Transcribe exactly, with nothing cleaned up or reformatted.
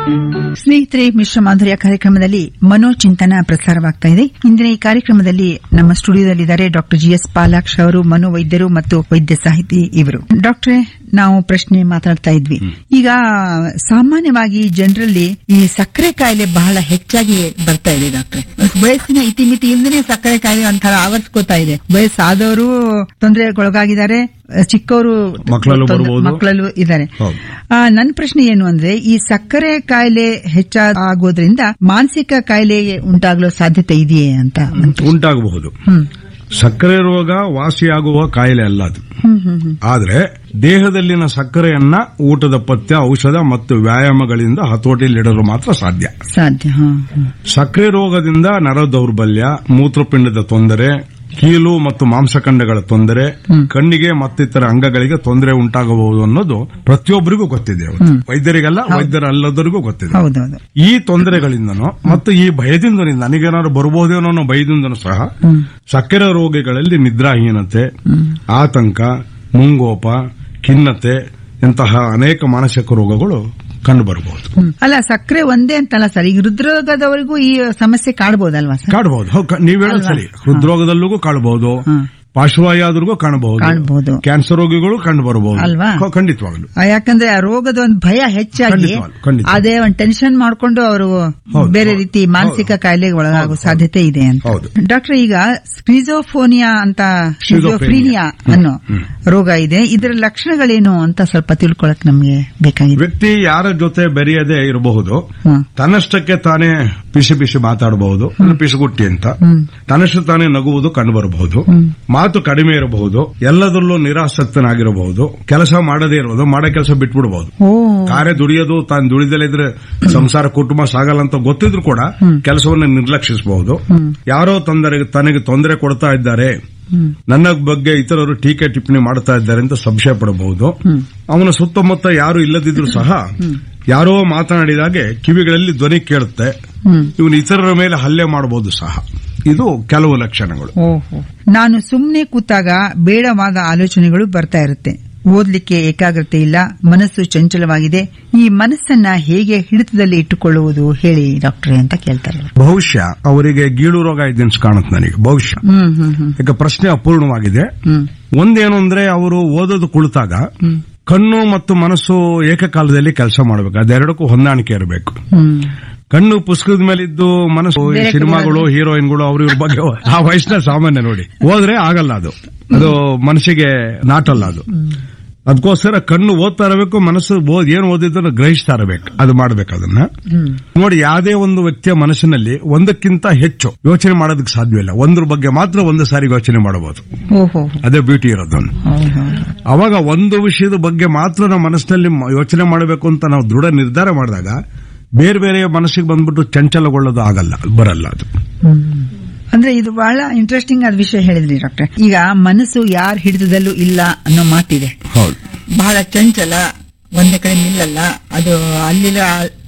ಸ್ನೇಹಿತರೆ, ಮಿಶ್ರ ಮಾಧುರ್ಯ ಕಾರ್ಯಕ್ರಮದಲ್ಲಿ ಮನೋಚಿಂತನ ಪ್ರಸಾರವಾಗ್ತಾ ಇದೆ. ಇಂದಿನ ಈ ಕಾರ್ಯಕ್ರಮದಲ್ಲಿ ನಮ್ಮ ಸ್ಟುಡಿಯೋದಲ್ಲಿದ್ದಾರೆ ಡಾಕ್ಟರ್ ಜಿ ಎಸ್ ಪಾಲಾಕ್ಷ ಅವರು, ಮನೋವೈದ್ಯರು ಮತ್ತು ವೈದ್ಯ ಸಾಹಿತಿ ಇವರು. ಡಾಕ್ಟ್ರೇ, ನಾವು ಪ್ರಶ್ನೆ ಮಾತಾಡ್ತಾ ಇದ್ವಿ. ಈಗ ಸಾಮಾನ್ಯವಾಗಿ ಜನರಲ್ಲಿ ಈ ಸಕ್ಕರೆ ಕಾಯಿಲೆ ಬಹಳ ಹೆಚ್ಚಾಗಿ ಬರ್ತಾ ಇದೆ ಡಾಕ್ಟ್ರೆ. ವಯಸ್ಸಿನ ಇತಿಮಿತಿ ಇಲ್ಲದೇ ಸಕ್ಕರೆ ಕಾಯಿಲೆ ಒಂಥರ ಆವರಿಸ್ಕೋತಾ ಇದೆ. ವಯಸ್ಸಾದವರು ತೊಂದರೆಗೊಳಗಾಗಿದ್ದಾರೆ, ಚಿಕ್ಕವರು ಮಕ್ಕಳಲ್ಲೂ ಇದ್ದಾರೆ. ನನ್ನ ಪ್ರಶ್ನೆ ಏನು ಅಂದ್ರೆ, ಈ ಸಕ್ಕರೆ ಕಾಯಿಲೆ ಹೆಚ್ಚಾಗೋದ್ರಿಂದ ಮಾನಸಿಕ ಕಾಯಿಲೆ ಉಂಟಾಗಲು ಸಾಧ್ಯತೆ ಇದೆಯೇ ಅಂತ? ಉಂಟಾಗಬಹುದು. ಸಕ್ಕರೆ ರೋಗ ವಾಸಿಯಾಗುವ ಕಾಯಿಲೆ ಅಲ್ಲ ಅದು. ಆದರೆ ದೇಹದಲ್ಲಿನ ಸಕ್ಕರೆಯನ್ನ ಊಟದ ಪಥ್ಯ, ಔಷಧ ಮತ್ತು ವ್ಯಾಯಾಮಗಳಿಂದ ಹತೋಟಿಯಲ್ಲಿಡಲು ಮಾತ್ರ ಸಾಧ್ಯ. ಸಾಧ್ಯ. ಸಕ್ಕರೆ ರೋಗದಿಂದ ನರ ದೌರ್ಬಲ್ಯ, ಮೂತ್ರಪಿಂಡದ ತೊಂದರೆ, ಕೀಲು ಮತ್ತು ಮಾಂಸಖಂಡಗಳ ತೊಂದರೆ, ಕಣ್ಣಿಗೆ ಮತ್ತಿತರ ಅಂಗಗಳಿಗೆ ತೊಂದರೆ ಉಂಟಾಗಬಹುದು ಅನ್ನೋದು ಪ್ರತಿಯೊಬ್ಬರಿಗೂ ಗೊತ್ತಿದೆ. ವೈದ್ಯರಿಗಲ್ಲ, ವೈದ್ಯರಲ್ಲದರಿಗೂ ಗೊತ್ತಿದೆ. ಈ ತೊಂದರೆಗಳಿಂದನೂ ಮತ್ತು ಈ ಭಯದಿಂದ ನನಗೇನಾದ್ರು ಬರಬಹುದೇನೋ ಅನ್ನೋ ಭಯದಿಂದನೂ ಸಹ ಸಕ್ಕರೆ ರೋಗಿಗಳಲ್ಲಿ ನಿದ್ರಾಹೀನತೆ, ಆತಂಕ, ಮುಂಗೋಪ, ಖಿನ್ನತೆ ಇಂತಹ ಅನೇಕ ಮಾನಸಿಕ ರೋಗಗಳು ಕಂಡು ಬರಬಹುದು. ಅಲ್ಲ, ಸಕ್ಕರೆ ಒಂದೇ ಅಂತಲ್ಲ ಸರ್, ಈಗ ಹೃದ್ರೋಗದವರೆಗೂ ಈ ಸಮಸ್ಯೆ ಕಾಡಬಹುದಲ್ವಾ ಸರ್? ಕಾಡಬಹುದು. ನೀವ್ ಹೇಳೋದು ಸರಿ. ಹೃದ್ರೋಗದಲ್ಲೂ ಕಾಡಬಹುದು, ಪಾರ್ಶ್ವವಾಯುದ್ರಿಗೂ ಕಾಣಬಹುದು, ಕ್ಯಾನ್ಸರ್ ರೋಗಿಗಳು ಕಂಡು ಬರಬಹುದು ಅಲ್ವಾ? ಖಂಡಿತವಾಗ್ಲು. ಯಾಕಂದ್ರೆ ಆ ರೋಗದ ಒಂದು ಭಯ ಹೆಚ್ಚಾಗಿ ಅದೇ ಒಂದು ಟೆನ್ಷನ್ ಮಾಡಿಕೊಂಡು ಅವರು ಬೇರೆ ರೀತಿ ಮಾನಸಿಕ ಕಾಯಿಲೆಗೆ ಒಳಗಾಗುವ ಸಾಧ್ಯತೆ ಇದೆ ಅಂತ. ಡಾಕ್ಟರ್, ಈಗ ಸ್ಕ್ರಿಜೋಫೋನಿಯಾ ಅಂತ ಸ್ಕಿಜೋಫ್ರೀನಿಯಾ ಅನ್ನೋ ರೋಗ ಇದೆ. ಇದರ ಲಕ್ಷಣಗಳೇನು ಅಂತ ಸ್ವಲ್ಪ ತಿಳ್ಕೊಳಕ್ ನಮ್ಗೆ ಬೇಕಾಗಿದೆ. ವ್ಯಕ್ತಿ ಯಾರ ಜೊತೆ ಬೆರೆಯದೇ ಇರಬಹುದು, ತನ್ನಷ್ಟಕ್ಕೆ ತಾನೇ ಪಿಸಿ ಪಿಸಿ ಮಾತಾಡಬಹುದು, ಪಿಸುಗುಟ್ಟಿ ಅಂತ, ತನ್ನಷ್ಟು ತಾನೇ ನಗುವುದು ಕಂಡು ಬರಬಹುದು, ಮಾತು ಕಡಿಮೆ ಇರಬಹುದು, ಎಲ್ಲದರಲ್ಲೂ ನಿರಾಸಕ್ತನಾಗಿರಬಹುದು, ಕೆಲಸ ಮಾಡದೇ ಇರಬಹುದು, ಮಾಡೋ ಕೆಲಸ ಬಿಟ್ಬಿಡಬಹುದು, ಕಾರ್ಯ ದುಡಿಯೋದು ತಾನು ದುಡಿದಲೇ ಇದ್ರೆ ಸಂಸಾರ ಕುಟುಂಬ ಸಾಗಲ್ಲ ಅಂತ ಗೊತ್ತಿದ್ರು ಕೂಡ ಕೆಲಸವನ್ನು ನಿರ್ಲಕ್ಷಿಸಬಹುದು, ಯಾರೋ ತೊಂದರೆ ತನಗೆ ತೊಂದರೆ ಕೊಡ್ತಾ ಇದ್ದಾರೆ, ನನ್ನ ಬಗ್ಗೆ ಇತರರು ಟೀಕೆ ಟಿಪ್ಪಣಿ ಮಾಡ್ತಾ ಇದ್ದಾರೆ ಅಂತ ಸಂಶಯ ಪಡಬಹುದು. ಅವನ ಸುತ್ತಮುತ್ತ ಯಾರು ಇಲ್ಲದಿದ್ರು ಸಹ ಯಾರೋ ಮಾತನಾಡಿದಾಗೆ ಕಿವಿಗಳಲ್ಲಿ ಧ್ವನಿ ಕೇಳುತ್ತೆ, ಇವನು ಇತರರ ಮೇಲೆ ಹಲ್ಲೆ ಮಾಡಬಹುದು ಸಹ. ಇದು ಕೆಲವು ಲಕ್ಷಣಗಳು. ನಾನು ಸುಮ್ಮನೆ ಕೂತಾಗ ಬೇಡವಾದ ಆಲೋಚನೆಗಳು ಬರ್ತಾ ಇರುತ್ತೆ, ಓದ್ಲಿಕ್ಕೆ ಏಕಾಗ್ರತೆ ಇಲ್ಲ, ಮನಸ್ಸು ಚಂಚಲವಾಗಿದೆ, ಈ ಮನಸ್ಸನ್ನ ಹೇಗೆ ಹಿಡಿತದಲ್ಲಿ ಇಟ್ಟುಕೊಳ್ಳುವುದು ಹೇಳಿ ಡಾಕ್ಟರ್ ಅಂತ ಕೇಳ್ತಾರೆ. ಬಹುಶಃ ಅವರಿಗೆ ಗೀಳು ರೋಗ ಇದೆ ಅಂತ ಕಾಣುತ್ತೆ ನನಗೆ. ಬಹುಶಃ ಈಗ ಪ್ರಶ್ನೆ ಅಪೂರ್ಣವಾಗಿದೆ. ಒಂದೇನು ಅಂದ್ರೆ, ಅವರು ಓದೋದು ಕುಳಿತಾಗ ಕಣ್ಣು ಮತ್ತು ಮನಸ್ಸು ಏಕಕಾಲದಲ್ಲಿ ಕೆಲಸ ಮಾಡಬೇಕು, ಅದೆರಡಕ್ಕೂ ಹೊಂದಾಣಿಕೆ ಇರಬೇಕು. ಕಣ್ಣು ಪುಸ್ತಕದ ಮೇಲಿದ್ದು ಮನಸ್ಸು ಸಿನಿಮಾಗಳು, ಹೀರೋಯಿನ್ಗಳು, ಅವ್ರ ಇವ್ರ ಬಗ್ಗೆ ಆ ವಯಸ್ಸಿನ ಸಾಮಾನ್ಯ ನೋಡಿ ಹೋದ್ರೆ ಆಗಲ್ಲ. ಅದು ಅದು ಮನಸ್ಸಿಗೆ ನಾಟಲ್ಲ. ಅದು ಅದಕ್ಕೋಸ್ಕರ ಕಣ್ಣು ಓದ್ತಾ ಇರಬೇಕು, ಮನಸ್ಸು ಏನು ಓದಿದ್ರು ಗ್ರಹಿಸ್ತಾ ಇರಬೇಕು. ಅದು ಮಾಡ್ಬೇಕು. ಅದನ್ನ ನೋಡಿ, ಯಾವುದೇ ಒಂದು ವ್ಯಕ್ತಿಯ ಮನಸ್ಸಿನಲ್ಲಿ ಒಂದಕ್ಕಿಂತ ಹೆಚ್ಚು ಯೋಚನೆ ಮಾಡೋದಕ್ಕೆ ಸಾಧ್ಯವಿಲ್ಲ. ಒಂದ್ರ ಬಗ್ಗೆ ಮಾತ್ರ ಒಂದು ಸಾರಿ ಯೋಚನೆ ಮಾಡಬಹುದು. ಅದೇ ಬ್ಯೂಟಿ ಇರೋದು. ಅವಾಗ ಒಂದು ವಿಷಯದ ಬಗ್ಗೆ ಮಾತ್ರ ನಾವು ಮನಸ್ಸಿನಲ್ಲಿ ಯೋಚನೆ ಮಾಡಬೇಕು ಅಂತ ನಾವು ದೃಢ ನಿರ್ಧಾರ ಮಾಡಿದಾಗ ಬೇರೆ ಬೇರೆ ಮನಸ್ಸಿಗೆ ಬಂದ್ಬಿಟ್ಟು ಚಂಚಲಗೊಳ್ಳೋದು ಆಗಲ್ಲ, ಬರಲ್ಲ ಅದು. ಅಂದ್ರೆ ಇದು ಬಹಳ ಇಂಟ್ರೆಸ್ಟಿಂಗ್ ಆದ ವಿಷಯ ಹೇಳಿದ್ರಿ ಡಾಕ್ಟರ್. ಈಗ ಮನಸ್ಸು ಯಾರ ಹಿಡಿತದಲ್ಲೂ ಇಲ್ಲ ಅನ್ನೋ ಮಾತಿದೆ. ಬಹಳ ಚಂಚಲ, ಒಂದೇ ಕಡೆ ನಿಲ್ಲಲ್ಲ, ಅದು ಅಲ್ಲಿ